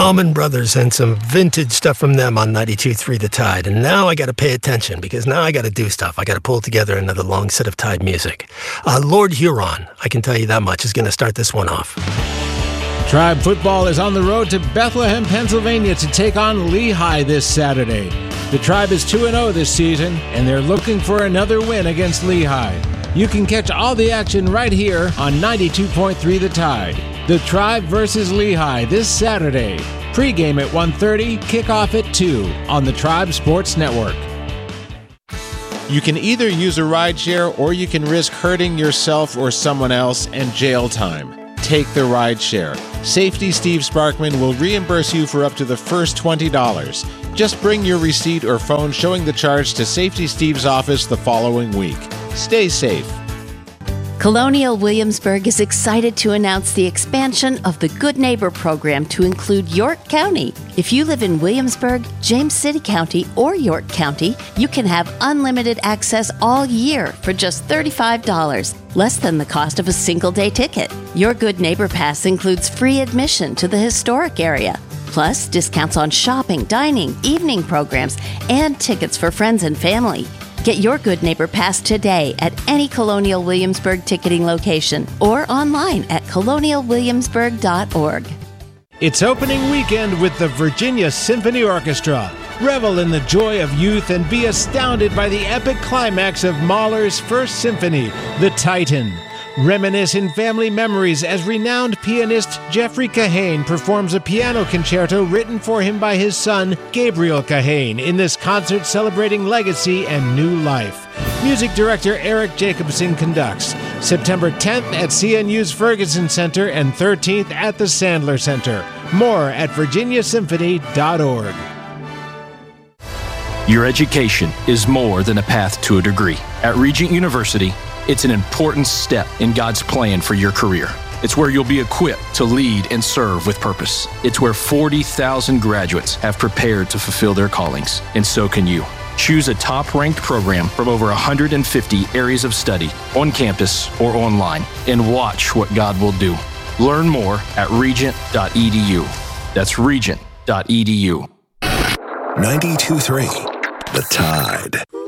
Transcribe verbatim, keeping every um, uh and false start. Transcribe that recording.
Allman Brothers and some vintage stuff from them on ninety-two point three The Tide. And now I got to pay attention because now I got to do stuff. I got to pull together another long set of Tide music. Uh, Lord Huron, I can tell you that much, is going to start this one off. Tribe football is on the road to Bethlehem, Pennsylvania to take on Lehigh this Saturday. The Tribe is two and oh this season, and they're looking for another win against Lehigh. You can catch all the action right here on ninety-two point three The Tide. The Tribe versus Lehigh this Saturday. Pre-game at one thirty, kickoff at two on the Tribe Sports Network. You can either use a rideshare or you can risk hurting yourself or someone else and jail time. Take the rideshare. Safety Steve Sparkman will reimburse you for up to the first twenty dollars. Just bring your receipt or phone showing the charge to Safety Steve's office the following week. Stay safe. Colonial Williamsburg is excited to announce the expansion of the Good Neighbor program to include York County. If you live in Williamsburg, James City County, or York County, you can have unlimited access all year for just thirty-five dollars, less than the cost of a single-day ticket. Your Good Neighbor Pass includes free admission to the historic area, plus discounts on shopping, dining, evening programs, and tickets for friends and family. Get your Good Neighbor Pass today at any Colonial Williamsburg ticketing location or online at colonial williamsburg dot org. It's opening weekend with the Virginia Symphony Orchestra. Revel in the joy of youth and be astounded by the epic climax of Mahler's First Symphony, The Titan. Reminisce in family memories as renowned pianist Jeffrey Kahane performs a piano concerto written for him by his son, Gabriel Kahane, in this concert celebrating legacy and new life. Music director Eric Jacobson conducts. September tenth at C N U's Ferguson Center and thirteenth at the Sandler Center. More at virginia symphony dot org. Your education is more than a path to a degree. At Regent University, it's an important step in God's plan for your career. It's where you'll be equipped to lead and serve with purpose. It's where forty thousand graduates have prepared to fulfill their callings, and so can you. Choose a top-ranked program from over one hundred fifty areas of study on campus or online, and watch what God will do. Learn more at regent dot e d u. That's regent dot e d u. ninety-two point three The Tide.